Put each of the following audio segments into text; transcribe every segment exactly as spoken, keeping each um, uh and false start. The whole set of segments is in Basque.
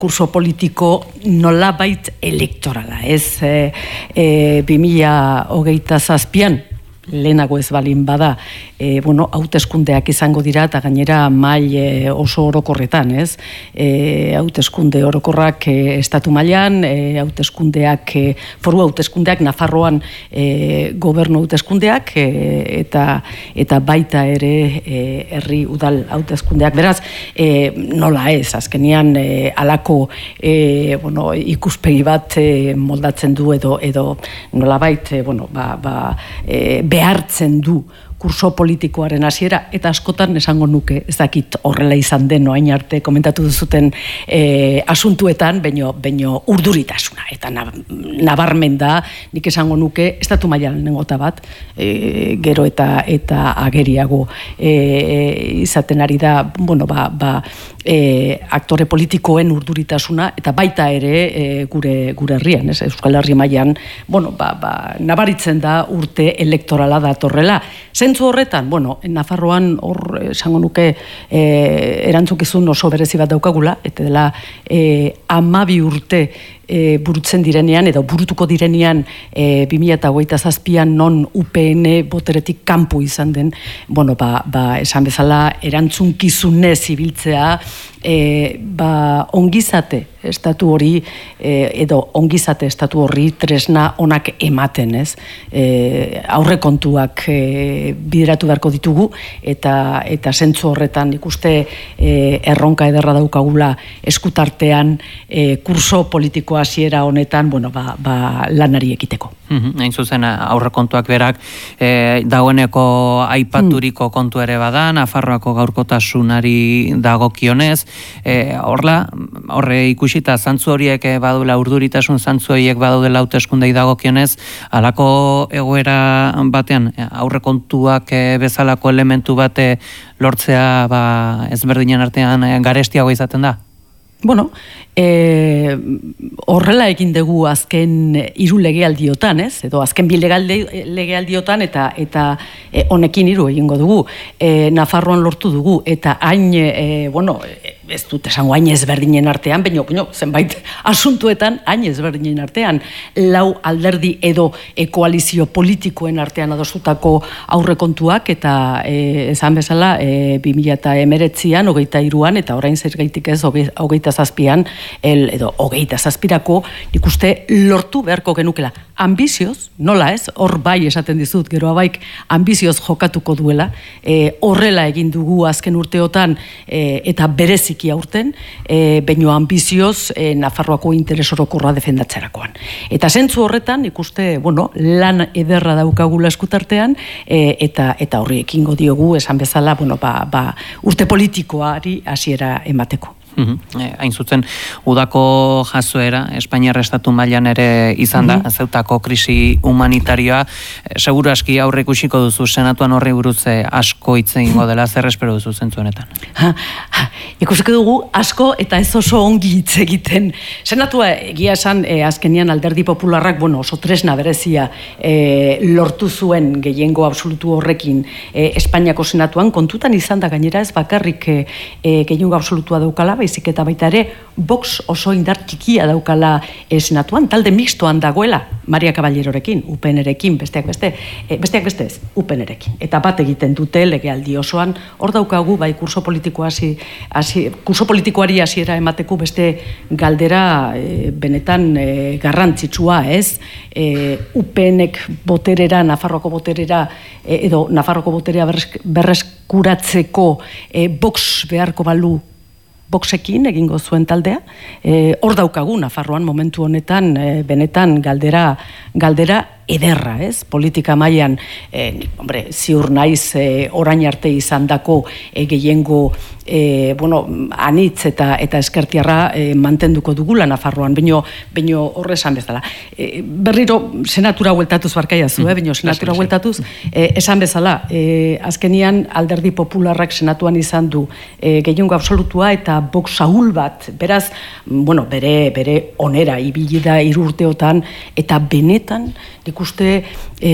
kurso politiko nolabait elektorala, ez e, e, bi mila hogeita zazpian, lehenago ez balin bada, e, bueno, hauteskundeak izango dira, eta gainera mai e, oso orokorretan, ez? E, hauteskunde orokorrak e, estatu mailan, e, hauteskundeak, e, foru hauteskundeak, Nafarroan e, gobernu hauteskundeak, e, eta, eta baita ere e, herri udal hauteskundeak. Beraz, e, nola ez, azkenian e, alako e, bueno, ikuspegi bat e, moldatzen du, edo, edo nolabait, e, bueno, ba, ba, e, behartzen du kurso politikoaren hasiera, eta askotan esango nuke, ez dakit horrela izan den orain arte komentatu duzuten e, asuntuetan, baino, baino urduritasuna, eta nabarmen da, nik esango nuke, estatu mailan nengota bat, e, gero eta eta ageriago e, izaten ari da, bueno, ba, ba e, aktore politikoen urduritasuna, eta baita ere e, gure, gure herrian, ez, Euskal Herri mailan, bueno, ba, ba, nabaritzen da urte elektorala datorrela. Zentzu horretan, bueno, Nafarroan hor esango nuke e, erantzukizun oso berezi bat daukagula, eta dela e, amabi urte e, burutzen direnean, edo burutuko direnean e, bi mila hogeita zazpian non U P N boteretik kanpo izan den, bueno, ba, ba esan bezala erantzunkizunez ibiltzea, e, ba ongizate estatu hori e, edo ongizate estatu horri tresna onak ematen, ez? E, aurrekontuak e, bideratu beharko ditugu, eta eta zentzu horretan ikuste e, erronka ederra daukagula eskutartean e, kurso politiko hasiera honetan, bueno, ba, ba lanari ekiteko. Mm-hmm. Hain zuzen aurrekontuak berak e, dagoeneko aipaturiko mm. kontu ere bada, Nafarroako gaurkotasunari dagokionez, e, horla, horre ikusita zantzu horiek badula, urduritasun zantzu horiek badaudela hauteskundei dagokionez, halako egoera batean aurrekontuak bezalako elementu bate lortzea ba, ezberdinen artean garestiago izaten da? Bueno, e, horrela egin dugu azken hiru legealdiotan, ez? Edo azken bi legealdiotan, eta eta e, honekin hiru egingo dugu. E, Nafarroan lortu dugu, eta hain, e, bueno, ez dut esango hain ezberdinen artean, baina, baina zenbait asuntuetan hain ezberdinen artean, lau alderdi edo e, koalizio politikoen artean adostutako aurrekontuak, eta e, esan bezala e, bi mila hemeretzian, hogeita hiruan, eta orain zergaitik ez, hogeita zazpian, el, edo hogeita zazpirako, nik uste lortu beharko genukela. Ambizioz, nola ez, hor bai esaten dizut, gero abaik ambizioz jokatuko duela, e, horrela egin dugu azken urteotan, e, eta bereziki aurten, e, baino ambizioz e, Nafarroako interes orokorra defendatzerakoan. Eta zentzu horretan, ikuste, bueno, lan ederra daukagula eskutartean, e, eta eta horri ekingo diogu, esan bezala, bueno, ba, ba, urte politikoari hasiera emateko. Mm-hmm. E, hain zuzen, udako jazoera, Espainiar estatu mailan ere izan da, mm-hmm. zeutako krisi humanitarioa, e, seguru aski aurre ikusiko duzu, senatuan horri buruz asko hitz egingo dela, zer espero duzu zentzu honetan? Ha, ha, ikusiko dugu asko eta ez oso ongi hitz egiten. Senatua egia esan, e, azkenian Alderdi Popularrak, bueno, oso tresna berezia e, lortu zuen gehiengo absolutu horrekin e, Espainiako senatuan, kontutan izan da gainera ez bakarrik e, e, gehiengo absolutua daukala, baizik eta baita ere Vox oso indar txikia daukala e, senatuan, talde mixtoan dagoela Maria Caballerorekin, U P N-rekin, besteak beste, e, besteak beste ez, U P N-rekin. Eta bat egiten dute legealdi osoan, hor daukagu bai kurso politikoa hasi, hasi, kurso politikoari hasiera emateko beste galdera e, benetan e, garrantzitsua, ez? E, U P N-ek boterera, Nafarroako boterera, e, edo Nafarroako boterea berreskuratzeko e, Vox beharko balu Voxekin egingo zuen taldea, e, hor daukagu Nafarroan momentu honetan e, benetan galdera galdera ederra, ez? Politika mailan, eh, hombre, ziur naiz eh, orain arte izandako eh, gehiengo eh, bueno, anitz eta eta eskertiarra eh, mantenduko dugula Nafarroan, baino baino horre esan bezala. Eh, berriro senatura hueltatuz barkaiazu, eh, baino senatura hueltatuz, eh, esan bezala, eh, azkenian Alderdi Popularrak senatuan izan du eh, gehiengo absolutua eta Vox ahul bat, beraz, bueno, bere bere onera ibili da hiru urteotan eta benetan ikuste,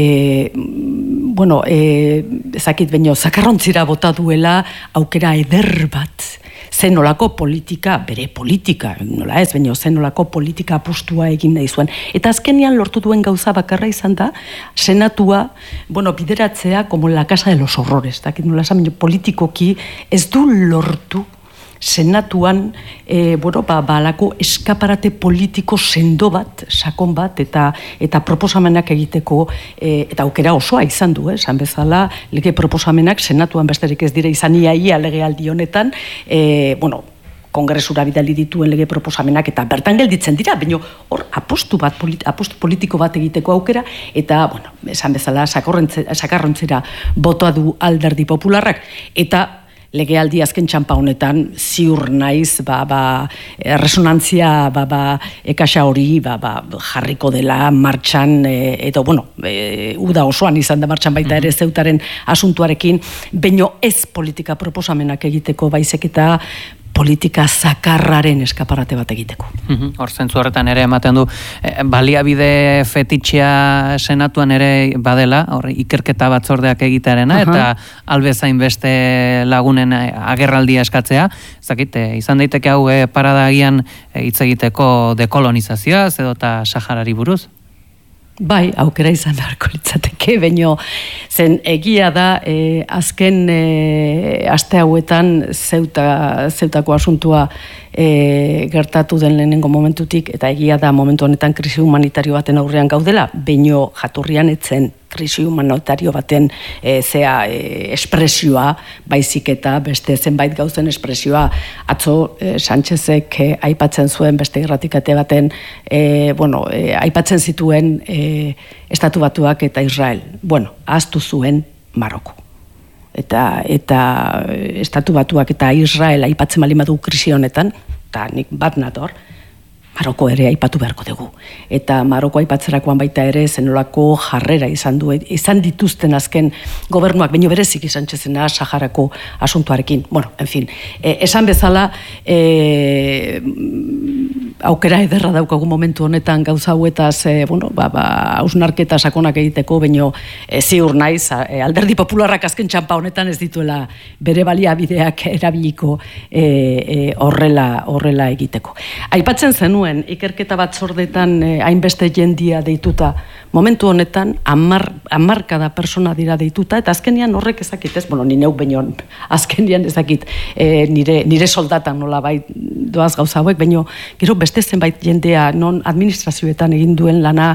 e, bueno, e, ezakit baino, zakarrontzira bota duela aukera eder bat. zenolako politika, bere politika, nola ez, baina zenolako politika apustua egin nahi zuen. Eta azkenian lortu duen gauza bakarra izan da, senatua, bueno, bideratzea, como la casa de los horrores, dakit nola esan, politikoki ez du lortu senatuan, e, bueno, ba, balako eskaparate politiko sendo bat, sakon bat, eta eta proposamenak egiteko, e, eta aukera osoa izan du, eh, esan bezala, lege proposamenak senatuan besterik ez dira izan iaia legealdi honetan, e, bueno, kongresura bidali dituen lege proposamenak eta bertan gelditzen dira, baina hor apostu bat, apostu politiko bat egiteko aukera, eta, bueno, esan bezala, sakarrontzera botoa du Alderdi Popularrak, eta legealdi azken txampa honetan ziur naiz, ba, ba, resonantzia, ba, ba, ekasa hori, ba, ba, jarriko dela martxan, e, edo, bueno, e, uda osoan izan da martxan baita ere zeutaren asuntuarekin, baino ez politika proposamenak egiteko baizik eta politika zakarraren eskaparate bat egiteko. Hor zentzu horretan ere ematen du, e, baliabide fetitxea senatuan ere badela, hor ikerketa batzordeak egitearena, eta albezain beste lagunen agerraldia eskatzea, zakit, e, izan daiteke hau e, paradagian hitz egiteko dekolonizazioaz edo eta Saharari buruz? Bai, aukera izan beharko litzateke, baino zen egia da e, azken e, aste hauetan zeuta, zeutako asuntua e, gertatu den lehenengo momentutik, eta egia da momentu honetan krisi humanitario baten aurrean gaudela, baino jatorrian etzen krisi humanitario baten e, zea e, espresioa, baizik eta beste zenbait gauzen espresioa. Atzo e, Sánchezek e, aipatzen zuen beste irratikate baten, e, bueno, e, aipatzen zituen e, Estatu Batuak eta Israel. Bueno, ahaztu zuen Maroko. Eta, eta Estatu Batuak eta Israel aipatzen bali madu krisi honetan, eta nik bat nator, Maroko ere aipatu beharko dugu. Eta Maroko aipatzerakoan baita ere zenolako jarrera izan du, izan dituzten azken gobernuak, baino berezik izan txezena Saharako asuntuarekin. Bueno, en fin, e, esan bezala, e, aukera ederra daukagu momentu honetan gauza hauetaz, e, bueno, ba, ba, hausnarketa sakonak egiteko, baino e, ziur naiz, e, Alderdi Popularrak azken txampa honetan ez dituela bere baliabideak erabiliko e, e, horrela, horrela egiteko. Aipatzen zenuen, ikerketa batzordetan eh, hainbeste jendia deituta, momentu honetan hamar hamarkada persona dira deituta, eta azkenian horrek ezakit, ez, bueno, ni neuk baino azkenian ezakit e, nire, nire soldatan nola bai doaz gauza hauek, baino gero beste zenbait jendea non administrazioetan egin duen lana,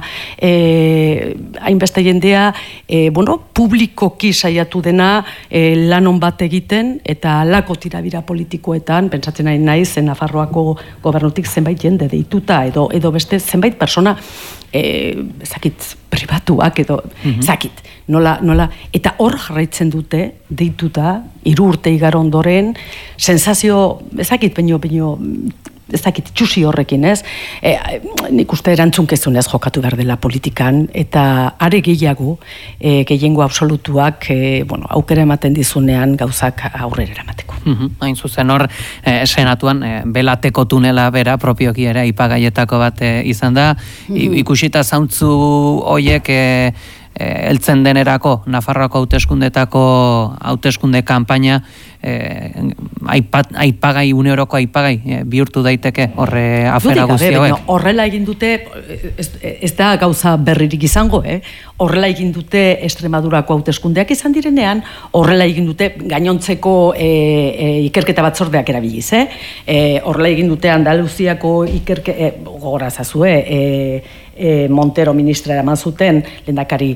e, hainbeste jendea, e, bueno, publikoki saiatu dena e, lanon bat egiten, eta lako tirabira politikoetan, pentsatzen nahi naiz, Nafarroako gobernutik zenbait jende deituta, edo, edo beste zenbait persona E, zakit, pribatuak edo, mm-hmm. zakit, nola, nola, eta hor jarraitzen dute, deituta, hiru urte igaro ondoren, sensazio, ezakit, baino, baino, ezakit, txusi horrekin, ez? E, nik uste erantzunkezunez jokatu behar dela politikan, eta are gehiago, e, gehiengo absolutuak, e, bueno, aukera ematen dizunean gauzak aurrera eramateko. Mm-hmm. Hain zuzen hor, e, senatuan, e, belateko tunela bera, propioki ere, ipagaietako bat e, izan da, mm-hmm. ikusita zauntzu hoiek, e, e, eltzen denerako, Nafarroako hauteskundetako hauteskunde kanpaina, eh, aipat, aipagai, une oroko aipagai, eh, bihurtu daiteke horre afera guzti hauek. Horrela egin dute, ez, ez da gauza berririk izango, eh? Horrela egin dute Extremadurako hauteskundeak izan direnean, horrela egin dute gainontzeko e, e, ikerketa batzordeak erabiliz, eh? E, horrela egin dute Andaluziako ikerke, e, gogorazazue, e, e, Montero ministra eraman zuten, lehendakari,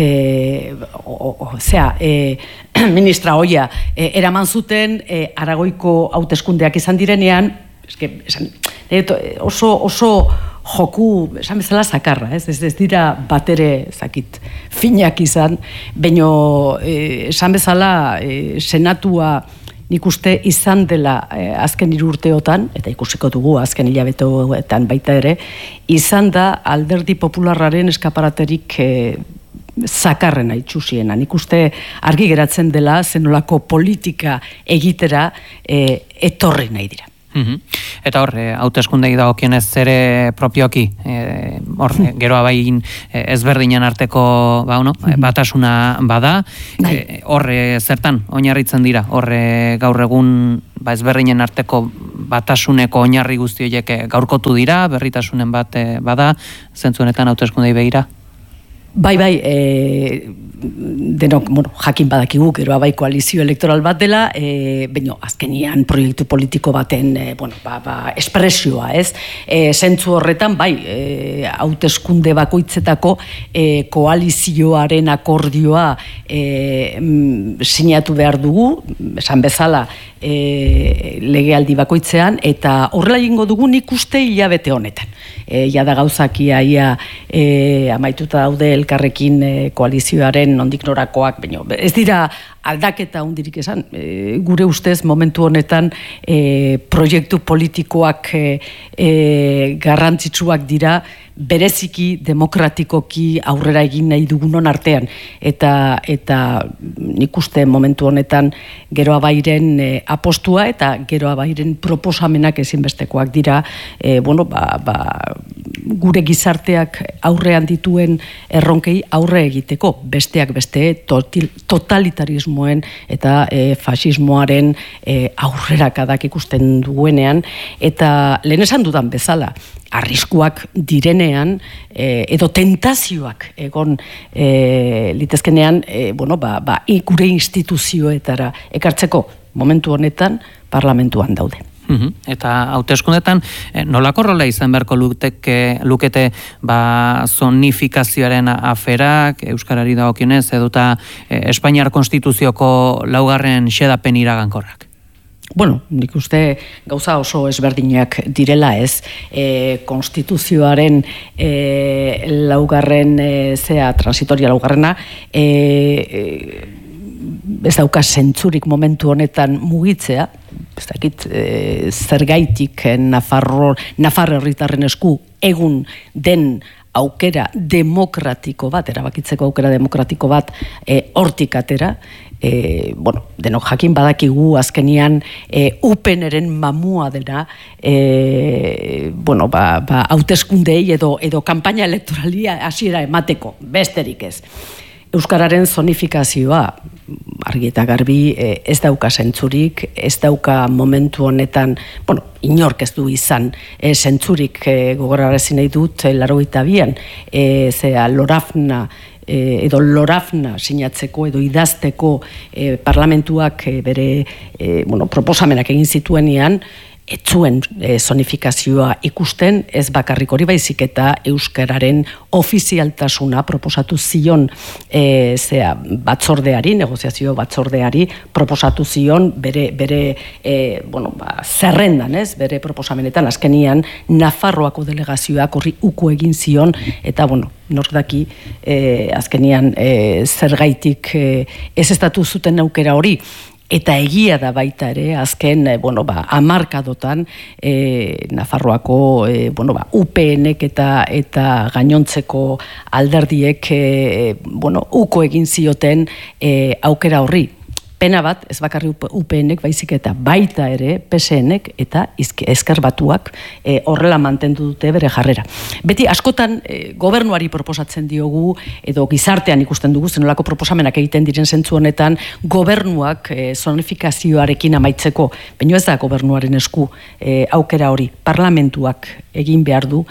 e, o, o, zera, e, ministra hoia, e, eraman zuten e, Aragoiko hauteskundeak izan direnean, eske, esan, oso, oso joku, esan bezala zakarra, ez, ez, ez dira batere, zakit, finak izan, baino e, esan bezala e, senatua nik uste izan dela eh, azken hiru urteotan, eta ikusiko dugu azken hilabeteotan baita ere, izan da Alderdi Popularraren eskaparaterik eh, zakarrena itxusiena. Nik uste argi geratzen dela zenolako politika egitera eh, etorri nahi dira. Uhum. Eta hor, hauteskundei dagokionez ere propioki, e, hor, geroa bain ezberdinen arteko ba, no, batasuna bada, e, horre zertan oinarritzen dira, horre gaur egun ba, ezberdinen arteko batasuneko oinarri guzti horiek gaurkotu dira, berritasunen bat bada, zentzu honetan hauteskundei begira? Bai, bai, e, denok, bueno, jakin badakigu, geroa bai koalizio elektoral bat dela, e, baina azkenian proiektu politiko baten, e, bueno, ba, ba, espresioa, ez? E, zentzu horretan, bai, e, hauteskunde bakoitzetako e, koalizioaren akordioa e, m, sinatu behar dugu, esan bezala, e, legealdi bakoitzean, eta horrela egingo dugu nik uste hilabete honetan. E, jada gauzakia ia e, amaituta daude elkarrekin e, koalizioaren nondik norakoak, baina ez dira aldaketa hundirik esan. E, gure ustez momentu honetan e, proiektu politikoak e, e, garrantzitsuak dira, bereziki demokratikoki aurrera egin nahi dugunon artean, eta eta nik uste momentu honetan geroa bairen e, apostua eta geroa bairen proposamenak ezinbestekoak dira, e, bueno, ba, ba, gure gizarteak aurrean dituen erronkei aurre egiteko, besteak beste totil, totalitarismoen eta e, fasismoaren e, aurrerakadak ikusten duguenean, eta lehen esan dudan bezala, arriskuak direnean e, edo tentazioak egon e, litezkenean e, bueno, ba, ba, gure instituzioetara ekartzeko momentu honetan parlamentuan daude. Uhum. Eta hauteskundetan nolako rola izan beharko lukete, lukete ba, zonifikazioaren aferak, euskarari dagokionez, eduta e, Espainiar Konstituzioko laugarren xedapen iragankorrak? Bueno, nik uste gauza oso ezberdinak direla, ez, e, konstituzioaren e, laugarren e, zea transitoria laugarrena e, e, ez dauka zentzurik momentu honetan mugitzea, ez dakit e, zergaitik Nafarro, Nafar herritarren esku egun den aukera demokratiko bat, erabakitzeko aukera demokratiko bat e, hortik atera. E, bueno, denok jakin badakigu azkenian e, upeneren mamua dena e, bueno, ba, ba, hauteskundei edo, edo kanpaina elektoralia hasiera emateko, besterik ez. Euskararen zonifikazioa argi eta garbi e, ez dauka zentzurik, ez dauka momentu honetan, bueno, inork ez du izan e, zentzurik e, gogorarazi nahi dut e, laurogeita bian, e, zera Lorafna edo Lorafna sinatzeko edo idazteko e, parlamentuak e, bere e, bueno, proposamenak egin zituenean, ez zuen e, zonifikazioa ikusten, ez bakarrik hori baizik eta euskararen ofizialtasuna proposatu zion e, zea, batzordeari, negoziazio batzordeari proposatu zion bere, bere e, bueno, ba, zerrendan, ez, bere proposamenetan, azkenian Nafarroako delegazioak horri uko egin zion, eta bueno, nork daki e, azkenian e, zergaitik e, ez estatu zuten aukera hori. Eta egia da baita ere, azken, bueno, ba, hamarkadotan e, Nafarroako e, bueno, ba, U P N-ek eta, eta gainontzeko alderdiek e, bueno, uko egin zioten e, aukera horri. Pena bat, ez bakarri U P N-ek baizik eta baita ere P S N-ek eta Ezker Batuak e, horrela mantendu dute bere jarrera. Beti askotan e, gobernuari proposatzen diogu edo gizartean ikusten dugu zenolako proposamenak egiten diren zentzu honetan gobernuak e, zonifikazioarekin amaitzeko, baina ez da gobernuaren esku e, aukera hori, parlamentuak egin behar du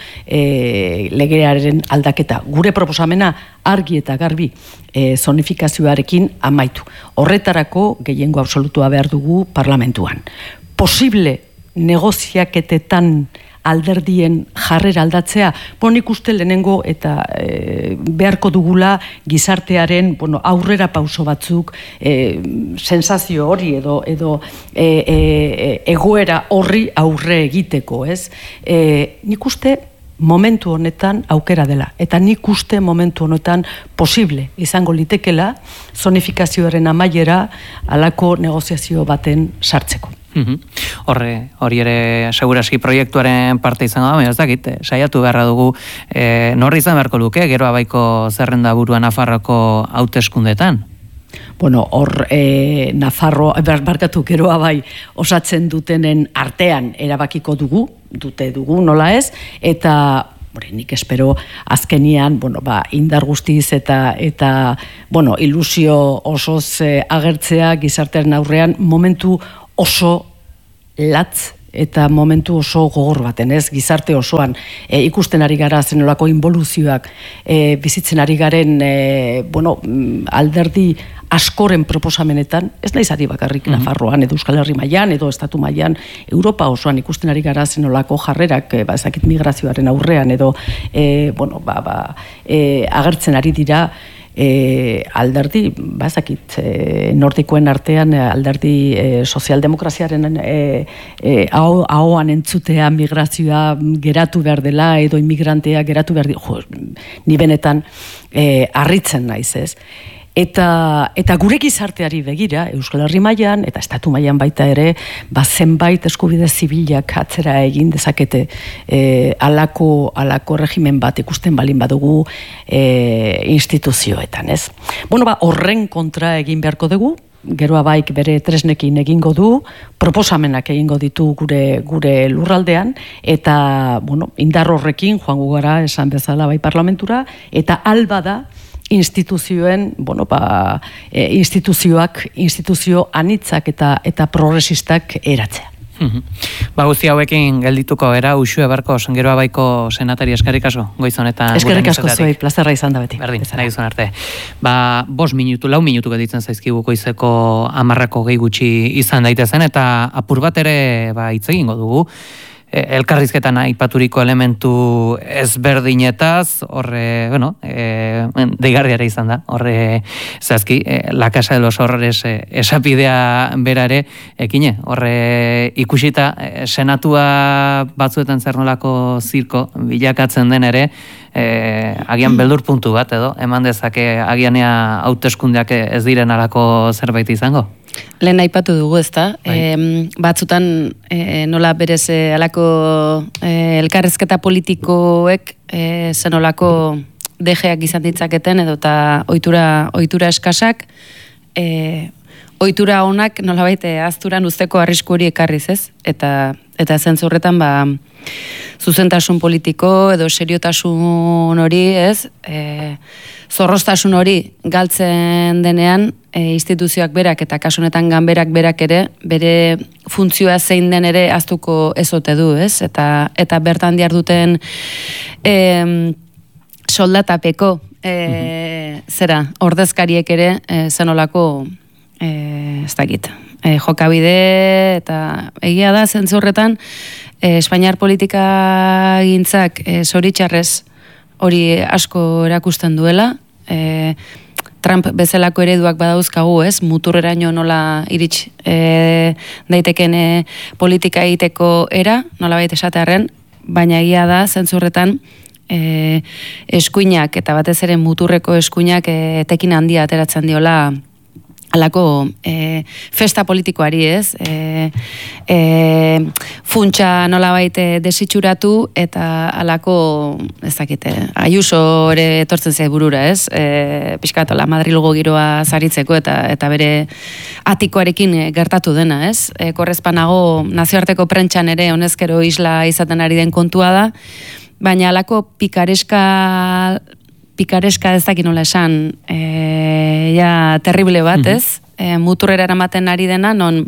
e, legearen aldaketa. Gure proposamena argi eta garbi e, zonifikazioarekin amaitu. Horretarako gehiengo absolutua behar dugu parlamentuan. Posible negoziaketetan alderdien jarrera aldatzea, bon, nik uste lehenengo eta e, beharko dugula gizartearen bueno, aurrera pauso batzuk, e, sensazio hori edo, edo e, e, egoera horri aurre egiteko, ez? E, nik uste momentu honetan aukera dela, eta nik uste momentu honetan posible izango litekela zonifikazioaren amaiera halako negoziazio baten sartzeko. Horre, hori ere seguraski proiektuaren parte izango da, ez dakit, saiatu beharra dugu e, norri izan beharko luke, Geroa Baiko zerrenda burua Nafarroako hauteskundetan? Bueno, hor e, Nafarro, barkatu Geroa Bai osatzen dutenen artean erabakiko dugu, dute dugu, nola ez, eta Bore, nik espero azkenian, bueno, ba, indar guztiz eta eta bueno, ilusio osoz eh, agertzea gizartearen aurrean momentu oso latz eta momentu oso gogor baten, ez? Gizarte osoan e, ikusten ari gara zenolako involuzioak e, bizitzen ari garen e, bueno, alderdi askoren proposamenetan, ez naiz ari bakarrik mm-hmm. Nafarroan edo Euskal Herri mailan edo estatu mailan, Europa osoan ikusten ari gara zenolako jarrerak, e, ba, ezakit migrazioaren aurrean edo e, bueno, ba, ba, e, agertzen ari dira E, alderdi, bazakit, e, nordikoen artean alderdi e, sozialdemokraziaren e, e, ahoan entzutea migrazioa geratu behar dela edo inmigrantea geratu behar dela, jo, ni benetan e, harritzen naiz, ez? Eta, eta gure gizarteari begira, Euskal Herri mailan eta estatu mailan baita ere, ba zenbait eskubide zibilak atzera egin dezakete e, alako, alako regimen bat ikusten balin badugu e, instituzioetan, ez? Bueno, ba, horren kontra egin beharko dugu, geroa baik bere tresnekin egingo du, proposamenak egingo ditu gure gure lurraldean, eta, bueno, indar horrekin joango gara esan bezala bai parlamentura, eta alba da, instituzioen, bueno, ba, e, instituzioak, instituzio anitzak eta eta progresistak eratzea. Mm-hmm. Ba, guzti hauekin geldituko era, Uxue Barko, Geroa Baiko senatari eskerrik asko, goiz honetan. Eskerrik asko zuei, plazerra izan da beti. Berdin, nahi duzun arte. Ba, bos minutu, lau minutu geditzen zaizkigu goizeko amarrako gehi gutxi izan daitezen, eta apur bat ere, ba, hitz egingo dugu. Elkarrizketan aipaturiko elementu ezberdinetaz, horre, bueno, e, deigarriara izan da, horre, zazki, e, La Casa de los Horrores e, esapidea berare, ekine, horre ikusita, e, senatua batzuetan zer nolako zirko bilakatzen den ere, e, agian beldur puntu bat edo, eman dezake agianea hauteskundeak ez diren alako zerbait izango? Lehen aipatu dugu, ezta? E, batzutan e, nola berez e, alako e, elkarrezketa politikoek e, zenolako dejeak izan ditzaketen edo eta ohitura ohitura eskasak, e, ohitura onak nolabait azturan usteko arrisku hori ekarriz, ez? Eta eta zentzu horretan ba zuzentasun politiko edo seriotasun hori, ez? E, zorroztasun hori galtzen denean, e, instituzioak berak eta kasu honetan ganberak berak ere bere funtzioa zein den ere aztuko ezote du, ez? Eta eta bertan diharduten e, soldatapeko e, mm-hmm. zera, ordezkariek ere e, zenolako e, ez dakit, e, jokabide eta egia da zentzu horretan e, Espainiar politika gintzak e, zoritxarrez hori asko erakusten duela, e, Trump bezalako ereduak badauzkagu, ez? Muturreraino nola irits e, daiteken e, politika egiteko era, nola baita esatearren, baina egia da, zentzurretan, e, eskuinak, eta batez ere muturreko eskuinak e, etekin handia ateratzen diola alako e, festa politikoari, ez? E, e, funtsa nolabait desitxuratu eta alako, ez dakite, Ayuso ere etortzen zait burura, ez? E, pixkatola Madrilgo giroa zaritzeko eta eta bere atikoarekin gertatu dena, ez? E, korrezpanago nazioarteko prentxan ere honezkero isla izaten ari den kontua da, baina alako pikareska pikareska ez dakit nola esan, e, ja, terrible bat, ez? E, muturrera eramaten ari dena, non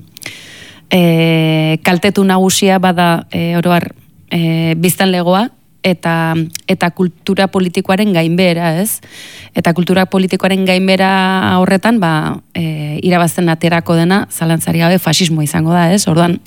e, kaltetu nagusia bada e, oroar e, biztanlegoa, eta, eta kultura politikoaren gainbera, ez? Eta kultura politikoaren gainbera horretan, ba, e, irabazten aterako dena, zalantzari gabe fasismoa izango da, ez? Orduan,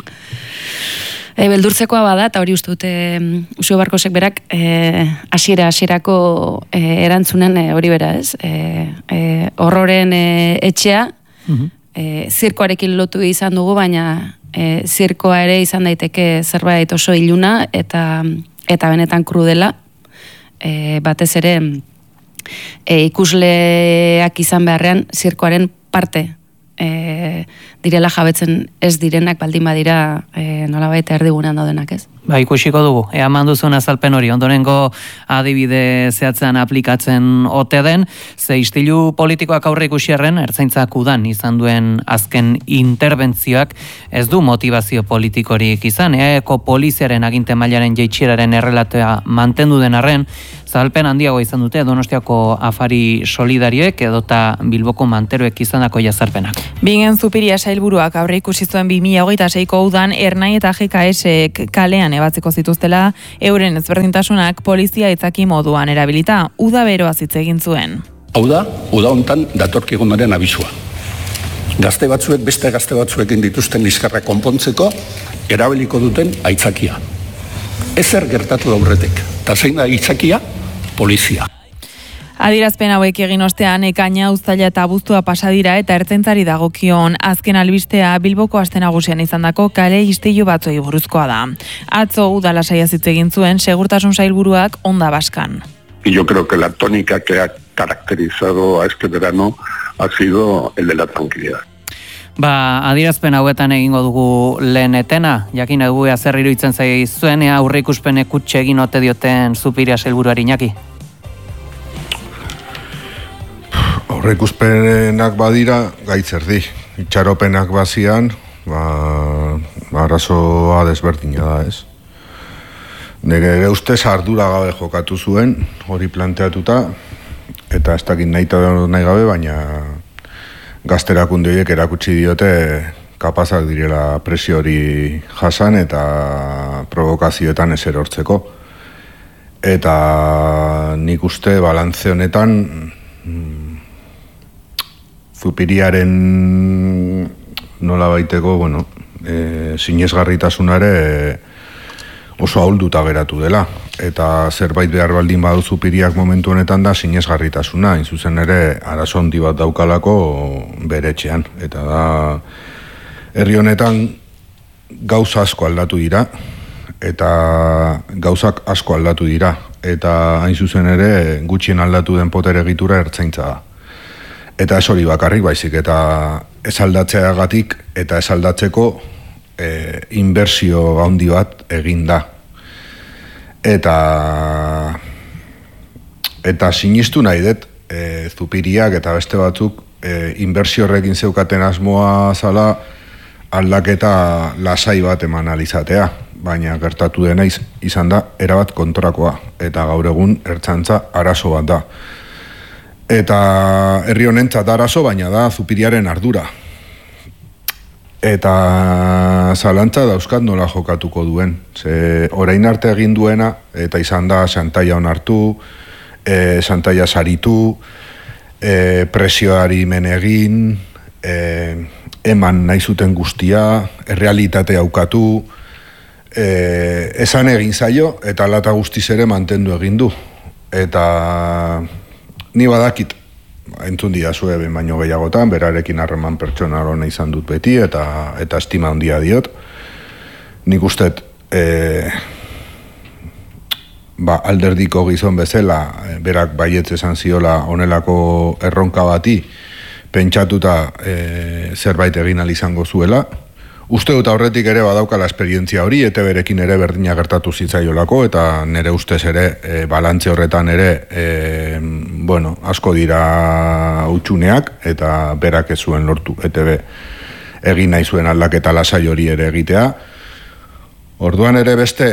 E, beldurtzekoa bada, eta hori uste dute Uxue Barkosek berak hasiera e, hasierako e, erantzunen e, hori bera, ez? E, e, horroren e, etxea, uh-huh. e, zirkoarekin lotu izan dugu, baina e, zirkoa ere izan daiteke zerbait oso iluna, eta, eta benetan krudela, e, batez ere e, ikusleak izan beharrean zirkoaren parte, E, direla jabetzen ez direnak baldin badira e, nolabait erdigunean daudenak, ez? Ba, ikusiko dugu, ea manduzun azalpen hori, ondorengo adibide zehatzen aplikatzen ote den, ze istilu politikoak aurre ikusiarren, ertzaintzak udan izan duen azken interbentzioak ez du motivazio politikorik izan, eaeko poliziaren aginte mailaren jaitsieraren errelatoa mantendu den arren, zabalpen handiago izan dute Donostiako afari solidarioek edota Bilboko manteroek izandako jazarpenak. Bingen Zupiria sailburuak aurre ikusi zuen bi mila hogeita seiko udan Ernai eta G K S-ek kalean ebatzeko zituztela, euren ezberdintasunak polizia itzaki moduan erabilita, uda beroaz hitz egin zuen. Hau da, uda hontan datorkigunaren abisua. Gazte batzuek beste gazte batzuekin dituzten liskarrak konpontzeko erabiliko duten aitzakia. Ezer gertatu aurretik. Ta zein da aitzakia? Polizia. Adierazpen hauek egin ostean, ekaina, uztaila eta abuztua pasa dira eta ertzaintzari dagokion azken albistea Bilboko aste nagusian izandako kale istilu batzuei buruzkoa da. Atzo udala saia hitz egin zuen segurtasun sailburuak Onda Baskan. Y yo creo que la tónica que ha caracterizado a este verano ha sido el de la tranquilidad. Ba, adierazpen hauetan egingo dugu lehen etena, jakin dugu zer iruditzen zaizuen, ea aurre ikuspenek kutxe egin ote dioten Zupiria sailburuari Iñaki. Aurre ikuspenak badira, gaitzerdi. Itxaropenak bazian, ba, arazoa desberdina da, ez? Nire ustez ardura gabe jokatu zuen, hori planteatuta, eta ez dakit nahi nahi gabe, baina gazterakunde horiek erakutsi diote kapazak direla presio hori jasan eta provokazioetan ez erortzeko. Eta nik uste balantze honetan Zupiriaren nola baiteko, bueno, e, sinesgarritasunare oso ahulduta geratu dela. Eta zerbait behar baldin badu Zupiriak momentu honetan da sinesgarritasuna, hain zuzen ere arazo handi bat daukalako bere etxean. Eta da, herri honetan gauza asko aldatu dira, eta gauzak asko aldatu dira. Eta hain zuzen ere gutxien aldatu den potere egitura ertzaintza da. Eta ez hori bakarrik baizik, eta ez aldatzeagatik eta ez aldatzeko e, inbertsio handi bat egin da. Eta eta sinistu nahi dut, e, Zupiriak eta beste batzuk e, inbertsio horrekin zeukaten asmoa zala aldaketa lasai bat eman alizatea, baina gertatu dena izan da erabat kontrakoa, eta gaur egun ertzantza arazo bat da. Eta herri honentzat arazo, baina da Zupiriaren ardura. Eta zalantza dauzkat nola jokatuko duen. Ze orain arte egin duena, eta izan da Xantaia onartu, e, Xantaia saritu, e, presioari men egin, e, eman nahi zuten guztia, errealitate haukatu, e, esan egin zaio, eta lata guztiz ere mantendu egin du. Eta ni badakit, entzun didazue ben baino gehiagotan, berarekin harreman pertsonalona izan dut beti, eta eta estima handia diot. Nik ustet, e, ba, alderdiko gizon bezala, berak baietz esan ziola honelako erronka bati, pentsatuta e, zerbait egin ahal izango zuela. Uste dut aurretik ere badaukala esperientzia hori, eta berekin ere berdina gertatu zitzaiolako, eta nire ustez ere, e, balantze horretan ere, e, bueno, asko dira utxuneak, eta berak ez zuen lortu, E T B egin nahi zuen aldaketa lasai hori ere egitea. Orduan ere beste,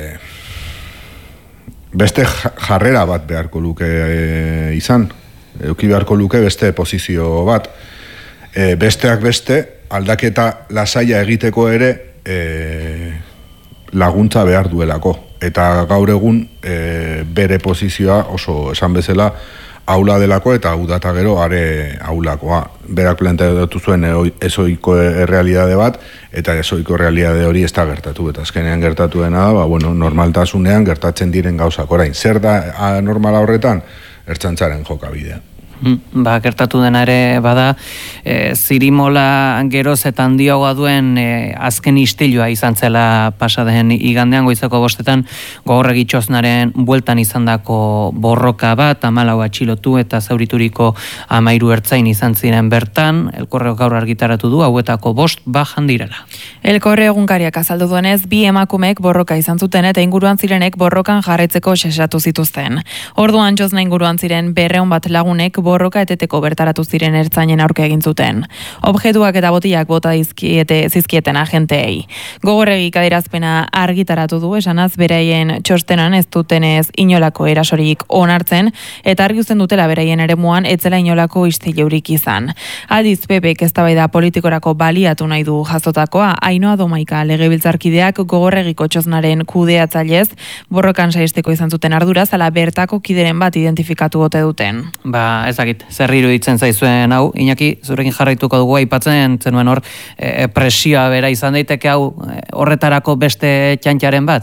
beste jarrera bat beharko luke e, izan, euki beharko luke beste posizio bat. E, besteak beste, aldaketa lasaia egiteko ere e, laguntza behar duelako. Eta gaur egun e, bere posizioa oso esan bezala aula delako eta udata gero are aulakoa. Berak planteatu zuen ezoiko errealidade bat, eta ezoiko errealidade hori ez da gertatu. Eta azkenean gertatu dena da, ba, bueno, normaltasunean gertatzen diren gauzak orain. Zer da normala horretan? Ertzaintzaren jokabidea. Ba, gertatu dena ere bada, e, zirimola geroz eta handiagoa duen e, azken istilua izan zela pasaden igandean goizeko bostetan Gogorregi Txoznaren bueltan izandako borroka bat, hamalau atxilotu eta zaurituriko hamairu ertzain izan ziren bertan, Elkorreok gaur argitaratu du, hauetako bost bajan direla. Elkorre egunkariak azaldu duenez, bi emakumeek borroka izan zuten eta inguruan zirenek borrokan jarretzeko xexatu zituzten. Orduan Txozna inguruan ziren berreun bat lagunek borroka eteteko bertaratu ziren ertzainen aurka egin zuten. Objektuak eta botilak bota dizkiete zizkieten agenteei. Gogorregik adierazpena argitaratu du, esanaz beraien txostenan ez dutenez inolako erasorik onartzen eta argi uzten dutela beraien eremuan etzela inolako istileurik izan. Aldiz Pepek eztabaida politikorako baliatu nahi du jazotakoa, Ainoa Domaika legebiltzarkideak Gogorregiko Txoznaren kudeatzailez borrokan saisteko izan zuten arduraz, ala bertako kideren bat identifikatu ote duten. Ba, ezagit, zer iruditzen zaizuen hau, Iñaki, zurekin jarraituko dugu aipatzen zenuen hor e, presioa bera izan daiteke hau e, horretarako beste txantxaren bat?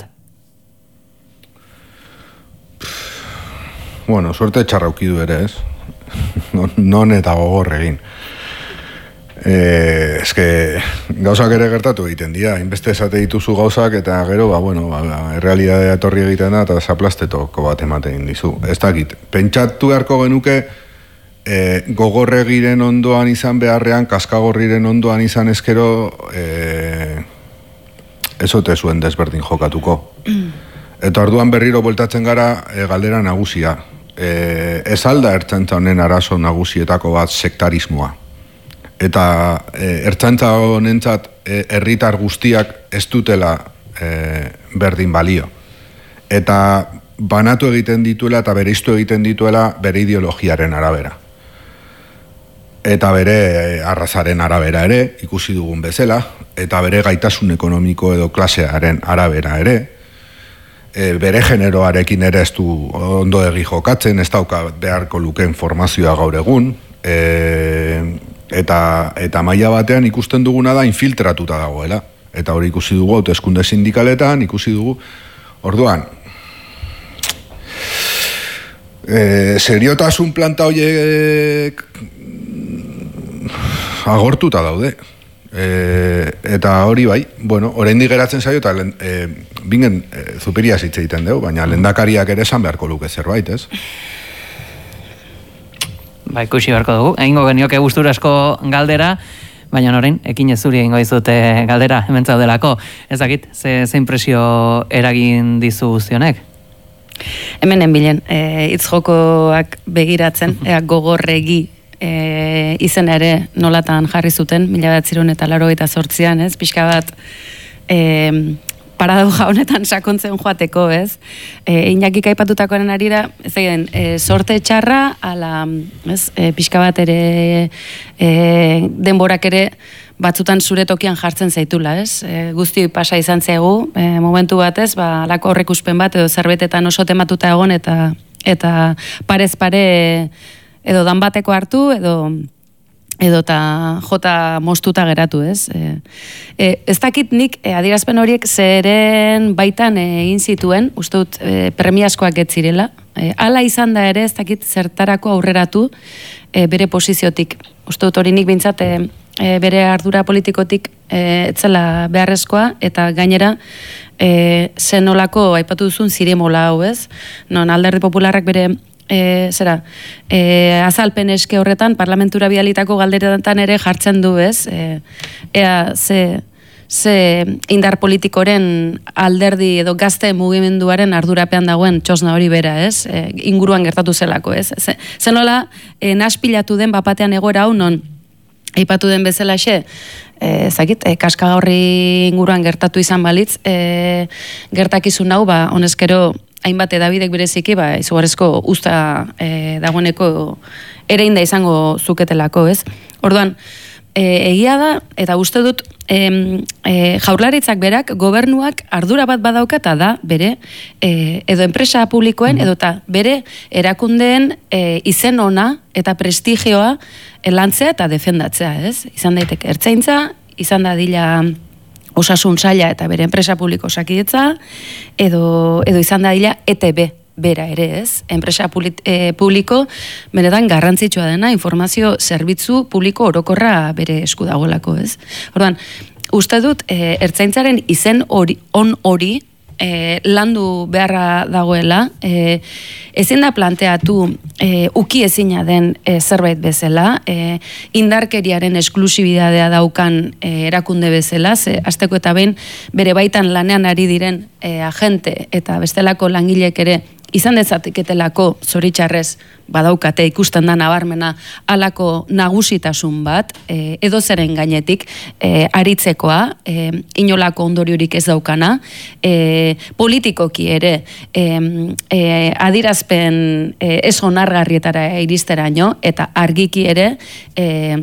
Bueno, suerte txarraukidu ere, ez? non, non eta Gogorregin. Eh, eske gauzak ere gertatu egiten dira, inbeste esate dituzu gauzak eta gero, ba, bueno, ba, errealitatea etorri egiten da eta zaplastetoko bat ematen dizu. Ez dakit, pentsatu beharko genuke e, Gogorregiren ondoan izan beharrean, Kaskagorriren ondoan izan ezkero e, ezote zuen desberdin jokatuko. Eta orduan berriro bueltatzen gara e, galdera nagusia. E, ez alda ertzaintza honen arazo nagusietako bat sektarismoa. Eta e, ertzaintza honentzat e, herritar guztiak ez dutela e, berdin balio. Eta banatu egiten dituela eta bereiztu egiten dituela bere ideologiaren arabera. Eta bere e, arrazaren arabera ere, ikusi dugun bezala, eta bere gaitasun ekonomiko edo klasearen arabera ere, e, bere generoarekin ere ez du ondo egi jokatzen, ez dauka beharko lukeen formazioa gaur egun, e, Eta, eta maila batean ikusten duguna da infiltratuta dagoela. Eta hori ikusi dugu hauteskunde sindikaletan, ikusi dugu. Orduan, e, seriotasun planta horiek agortuta daude. E, eta hori bai, bueno, oraindik geratzen zaio eta e, bingen e, zupiria hitz egiten dugu, baina lehendakariak ere esan beharko luke zerbait, ez? Ba, ikusi beharko dugu. Egingo genioke gusturasko galdera, baina orain ekin ez zuri egingo dizute galdera hemen zaudelako. Ez dakit, ze, ze impresio eragin dizu guztionek? Hemenen bilen, e, hitz jokoak begiratzen, ea Gogorregi e, izen ere nolatan jarri zuten, mila bederatziehun eta laurogeita zortzian, ez? Pixka bat e, paradoja honetan sakontzen joateko, ez? E, Iñakik aipatutakoaren arira, ez egin, e, sorte txarra, ala, ez, e, pixka bat ere e, denborak ere batzutan zure tokian jartzen zaitula, ez? E, guzti pasa izan zaigu, e, momentu batez, ba, alako horrekuspen bat, edo zerbetetan oso tematuta egon, eta eta parez pare edo dan bateko hartu, edo edo eta jota mostuta geratu, ez? E, e, ez dakit nik e, adierazpen horiek zeren baitan egin zituen, uste dut e, premiazkoak ez zirela. E, ala izan da ere, ez dakit zertarako aurreratu e, bere posiziotik. Uste dut hori nik bintzat e, e, bere ardura politikotik e, etzela beharrezkoa, eta gainera e, zenolako aipatu duzun ziremola hau, ez? Non Alderdi Popularrak bere E, zera, e, azalpen eske horretan parlamentura bialitako galderetan ere jartzen du, ez? E, ea ze, ze indar politikoren alderdi edo gazte mugimenduaren ardurapean dagoen Txosna hori bera, ez? E, inguruan gertatu zelako, ez? Ze, zenola, e, naspilatu den bapatean egoera hau non aipatu den bezalaxe, e, zakit, e, Kaskagorri inguruan gertatu izan balitz, e, gertakizun hau, ba, honezkero hainbat edabidek bereziki, ba, izugarrezko usta e, dagoeneko ere inda izango zuketelako, ez? Orduan, e, egia da, eta uste dut, e, e, jaurlaritzak berak, gobernuak ardura bat badauka, eta da, bere, e, edo enpresa publikoen, edo eta bere erakundeen e, izen ona eta prestigioa lantzea eta defendatzea, ez? Izan daiteke ertzaintza, izan da dila osasun saila eta bere enpresa publiko osakidetza, edo, edo izan da dila E T B, bera ere, ez? Enpresa publiko benetan garrantzitsua dena, informazio zerbitzu publiko orokorra bere esku dagoelako, ez? Orduan, uste dut, e, ertzaintzaren izen hori, on hori, E, landu beharra dagoela, e, ezin da planteatu e, uki ezina den e, zerbait bezala, e, indarkeriaren esklusibidadea daukan e, erakunde bezala, ze hasteko eta behin bere baitan lanean ari diren e, agente eta bestelako langilek ere izan dezaketelako zoritxarrez badaukate ikusten da nabarmena halako nagusitasun bat, e, edo zeren gainetik e, aritzekoa, e, inolako ondoriorik ez daukana, e, politikoki ere e, e, adirazpen e, ez onargarrietara iristeraino, eta argiki ere e,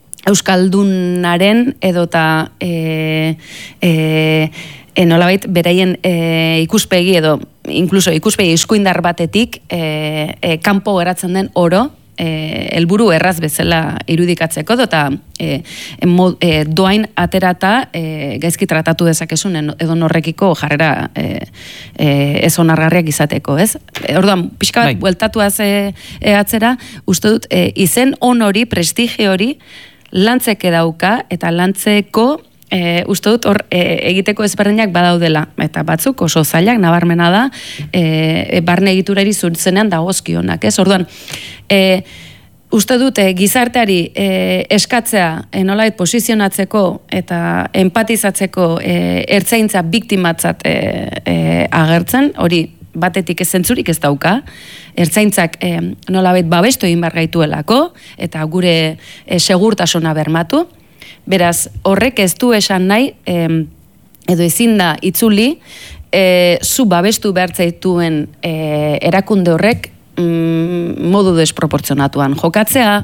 Euskaldunaren edota e, e, e, nolabait beraien e, ikuspegi edo inkluso ikuspegi eskuindar batetik e, e, kanpo geratzen den oro e, helburu erraz bezala irudikatzeko eta e, e, doain aterata e, gaizki tratatu dezakezun edo norrekiko jarrera e, e, ez onargarriak izateko, ez? E, orduan, pixka bat, bueltatuaz e, e, atzera, uste dut, e, izen on hori, prestigio hori, lantzeke dauka eta lantzeko E, uste dut hor e, egiteko ezberdinak badaudela, eta batzuk oso zailak nabarmena da e, barne egiturari zuritzenean dagozkionak, ez? Orduan, e, uste dut e, gizarteari e, eskatzea e, nolait posizionatzeko eta empatizatzeko e, ertzaintza biktimatzat e, e, agertzen, hori batetik ez zentzurik ez dauka, ertzaintzak e, nolabait babestu egin behar gaituelako eta gure e, segurtasuna bermatu. Beraz, horrek ez du esan nahi, eh, edo ezin da itzuli, eh, zu babestu behartzaituen eh, erakunde horrek mm, modu desproportzionatuan jokatzea,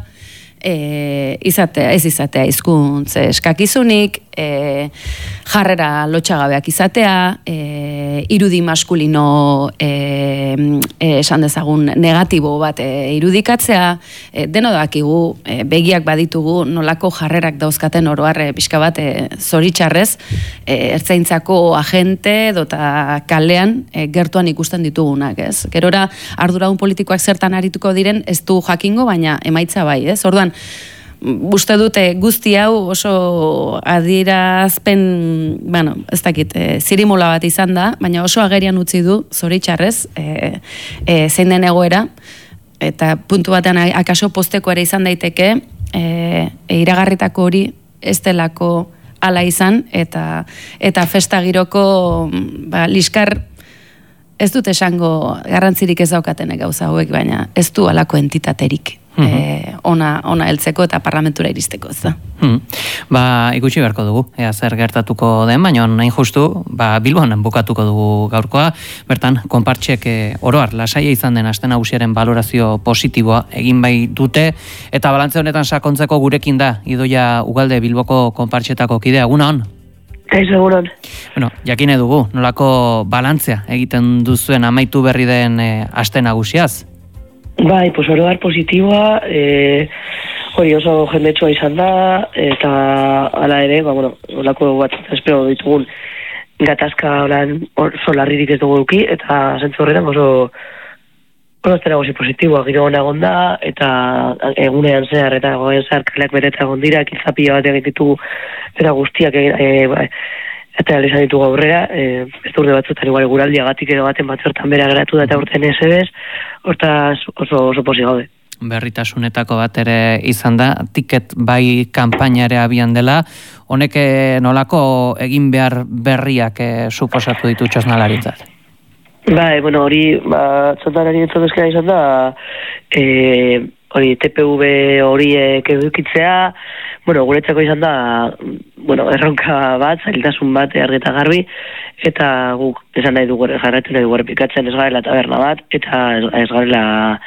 eh, izatea, ez izatea hizkuntz eskakizunik, eh, jarrera lotxagabeak izatea, eh, irudi maskulino eh, eh, esan dezagun negatibo bat eh, irudikatzea, eh, deno dakigu eh, begiak baditugu nolako jarrerak dauzkaten oroar eh, pixka bat eh, zoritxarrez eh, ertzaintzako agente dota kalean eh, gertuan ikusten ditugunak, ez? Gerora arduradun politikoak zertan arituko diren ez du jakingo, baina emaitza bai, ez? Orduan, uste dute guzti hau oso adierazpen, bueno, ez dakit, e, zirimula bat izan da, baina oso agerian utzi du, zoritxarrez, e, e, zein den egoera, eta puntu batean akaso posteko ere izan daiteke, e, e, iragarritako hori ez delako ala izan, eta, eta festa giroko ba, liskar, ez dut esango garrantzirik ez daukatenek gauza hauek, baina ez du alako entitaterik. Mm -hmm. e, ona, ona heltzeko eta parlamentura iristeko, ez da. Mm. Ba, ikusi beharko dugu, ea zer gertatuko den, baina nahin justu, ba, Bilbon bukatuko dugu gaurkoa, bertan, konpartxek e, oroar, lasaia izan den aste nagusiaren balorazio positiboa egin bai dute, eta balantze honetan sakontzeko gurekin da, Idoia Ugalde Bilboko konpartxetako kidea, eguna hon? Kaixo, egunon. Bueno, jakine dugu, nolako balantzea egiten duzuen amaitu berri den e, aste nagusiaz? Bai, pues oroar positiboa, eh, hori oso jendetsua izan da, eta hala ere, ba, bueno, olako bat espero ditugun gatazka olan oso larririk ez dugu duki, eta zentzu horretan oso oso ez nagozi positiboa, giro hona gonda, eta egunean zehar, eta goen zehar kaleak beteta gondira, kilzapia bat egin ditugu, eta guztiak egin, e, ba, eta alizan ditugu aurrera, e, ez urte batzutan igual guraldia gatik edo baten batzortan bera geratu da eta urtean ez edez, hortaz oso, oso posi gaude. Berritasunetako bat ere izan da, tiket bai kanpainare abian dela, honek nolako egin behar berriak e, suposatu ditu txosnalaritzat? Bai, bueno, hori, ba, txontarari entzotezkena izan da, e, hori, T P V horiek edukitzea, bueno, guretzako izan da, bueno, erronka bat, zailtasun bat, argita garbi, eta guk esan nahi dugu, jarretu nahi dugu erpikatzen ez garela taberna bat, eta ez, ez garela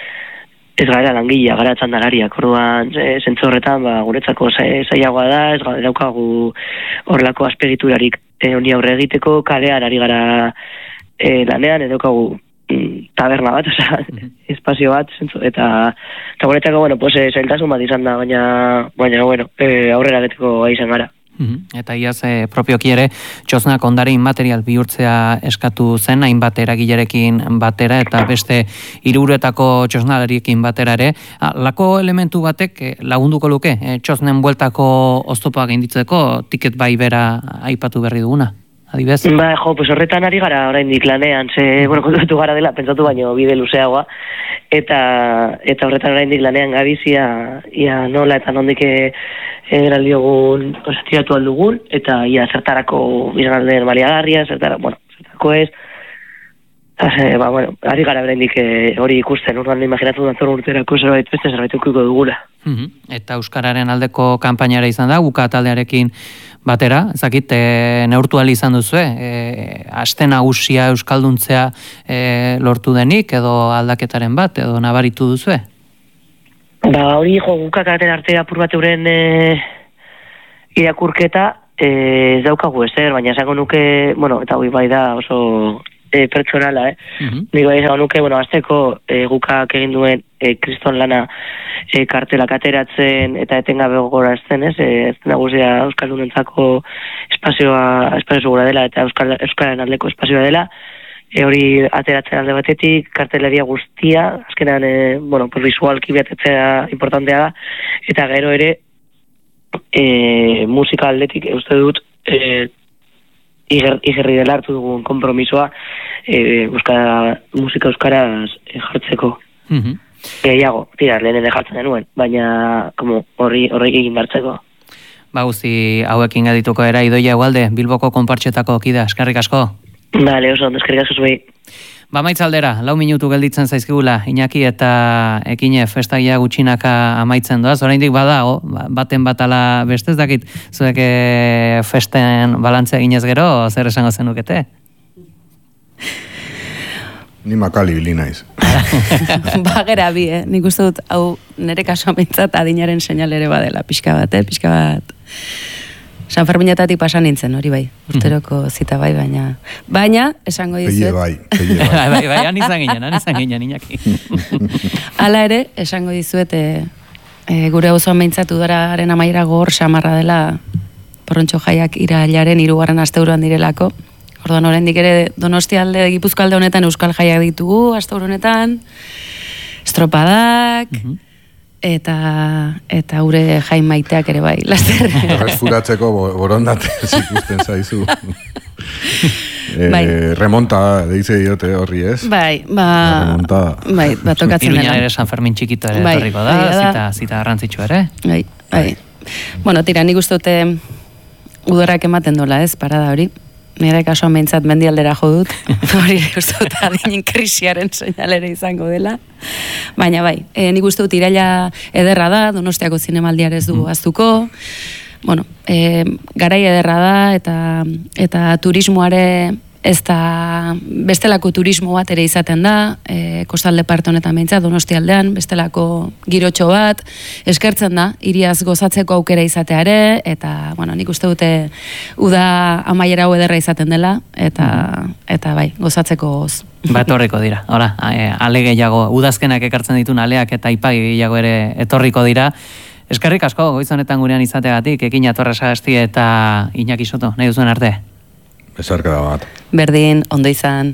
ez garela langilea, gara txandalariak, orduan, e, zentzu horretan, ba, guretzako zailagoa da, ez gara daukagu horrelako aspegiturarik e, honi aurre egiteko, kalean ari gara e, lanean, edo daukagu taberna bat, oza, espazio bat, zentzu, eta, eta guretzako, bueno, pues, zailtasun bat izan da, baina, baina, bueno, e, aurrera geteko izan gara. Eta iaz e, propioki ere txosnak ondare inmaterial bihurtzea eskatu zen, hainbat eragilerekin batera eta beste hiruretako txosnalariekin batera ere. A, lako elementu batek e, lagunduko luke, e, txosnen bueltako oztopoak gainditzeko tiket bai bera aipatu berri duguna? Adibez? Ba, jo, pues horretan ari gara oraindik lanean, ze, bueno, kontatu gara dela, pentsatu baino bide luzeagoa, eta eta horretan oraindik lanean gabizia, ia nola eta nondik egeran diogun, pues, tiratu aldugun, eta ia zertarako izan alde normaliagarria, zertarako, bueno, zertarako ez, Ase, ba, bueno, ari gara oraindik hori ikusten, urban imaginatu dator urterako zerbait beste zerbait ukiko dugula. Uh-huh. Eta Euskararen aldeko kanpainara izan da, Guka taldearekin batera, ezakit, e, neurtu ahal izan duzu, e, aste nagusia euskalduntzea e, lortu denik, edo aldaketaren bat, edo nabaritu duzu? Ba, hori, jo, Guka katen arte apur bat euren e, irakurketa, e, ez daukagu ezer, baina esango nuke, bueno, eta hori bai da oso e, pertsonala, eh? Uh-huh. Nik bai esango nuke, bueno, azteko e, Gukak egin duen e, kriston lana e, kartelak ateratzen eta etengabe gogorazten, ez? E, ez nagusia euskaldunentzako espazioa, espazio segura dela eta euskal, euskaren aldeko espazioa dela. E, hori ateratzen alde batetik, karteleria guztia, azkenan, e, bueno, pues, visualki beatetzea importantea da, eta gero ere, e, musika aldetik, uste dut, e, iger, igerri dela hartu dugun kompromisoa, e, euskara, musika euskaraz e, jartzeko. Uh-huh. Gehiago, tira, lehenen jartzen denuen, baina como horri horri egin hartzeko. Ba, guzti hauekin gadituko era Idoia Ugalde, Bilboko konpartxetako kida, eskerrik asko. Bale, oso, eskerrik asko zuei. Ba, maitzaldera, lau minutu gelditzen zaizkigula, Iñaki eta Ekine festagia gutxinaka amaitzen doaz, oraindik badago, baten batala bestez dakit, zuek e, festen balantzea ginez gero, zer esango zenukete? Ni makali bili naiz. Bagera bi, eh? Nik uste dut, hau nire kasua bintzat adinaren seinal ere badela, pixka bat, eh? Pixka bat. San Ferminetatik pasan nintzen, hori bai, urteroko zita bai, baina... Baina, esango dizuet... Peie bai, peie bai. bai, bai, han izan ginen, han izan ginen, Iñaki. Hala ere, esango dizuet, e, e, gure auzoan behintzat udararen amaira gogor samarra dela, porrontxo jaiak irailaren hirugarren asteuroan direlako. Orduan, oraindik ere Donostialde, Gipuzkoalde honetan euskal jaiak ditugu, asteuro honetan, estropadak... Uh-huh. Eta eta gure jain maiteak ere bai, laster. Errezfuratzeko borondate zikusten zaizu. e, bai. Remonta, deize diote horri ez? Bai, ba... Remonta. Bai, bat tokatzen dela. Iruñan ere San Fermin txikito ere bai, torriko da, bai, zita, zita garrantzitsu ere. Bai, bai. Bueno, tira, nik uste dute udarak ematen dola ez, parada hori. Nire kasuan behintzat mendialdera jo dut, hori uste dut adinen krisiaren seinalere izango dela. Baina bai, e, nik uste dut iraila ederra da, Donostiako zinemaldiarez du aztuko. Bueno, e, garai ederra da eta, eta turismoare ez da bestelako turismo bat ere izaten da, e, kostalde parte honetan behintzat, Donostialdean, bestelako girotxo bat, eskertzen da, hiriaz gozatzeko aukera izatea ere, eta, bueno, nik uste dute uda amaiera hau ederra izaten dela, eta, eta bai, gozatzeko goz. Ba, etorriko dira, hola, ale gehiago, udazkenak ekartzen ditun aleak eta ipai gehiago ere etorriko dira. Eskerrik asko, goiz honetan gurean izateagatik, Ekina Torresagasti eta Iñaki Soto, nahi duzuen arte. Ezarka da bat. Berdin, ondo izan.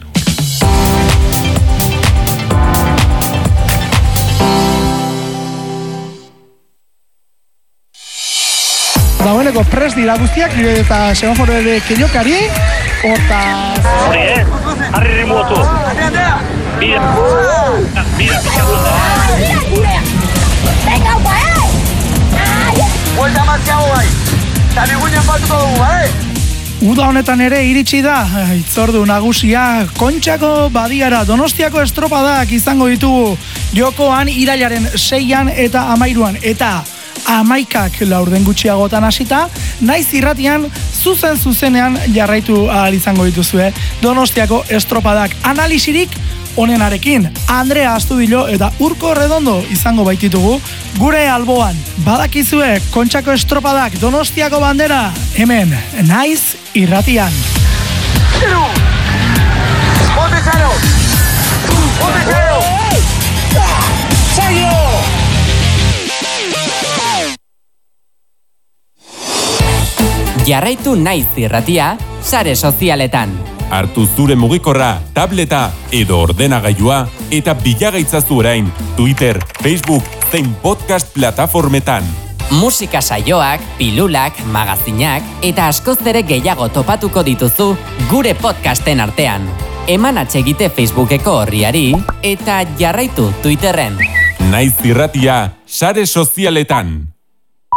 Dagoeneko prest dira guztiak, eta semaforo ere keiokari, horta... Hori, eh? Harri rimuotu. Mira, mira, mira. Venga, guai! Buelta mazkiago bai. Eta biguinen batuko dugu, bai? Uda honetan ere iritsi da, itzordu nagusia, Kontxako badiara, Donostiako estropadak izango ditugu jokoan irailaren seian eta amairuan, eta amaikak laurden gutxiagotan hasita, naiz irratian zuzen zuzenean jarraitu ahal izango dituzue Donostiako estropadak. Analisirik honenarekin, Andrea Astudillo eta Urko Redondo izango baititugu gure alboan. Badakizue, Kontxako estropadak Donostiako bandera, hemen, naiz irratian. Zero! Ponte zero! Ponte zero! Serio! Jarraitu Naiz Irratia sare sozialetan. Hartu zure mugikorra, tableta edo ordenagailua eta bilagaitzazu orain Twitter, Facebook zein podcast plataformetan. Musika saioak, pilulak, magazinak eta askoz ere gehiago topatuko dituzu gure podcasten artean. Eman atsegite Facebookeko horriari eta jarraitu Twitterren. Naiz Irratia sare sozialetan.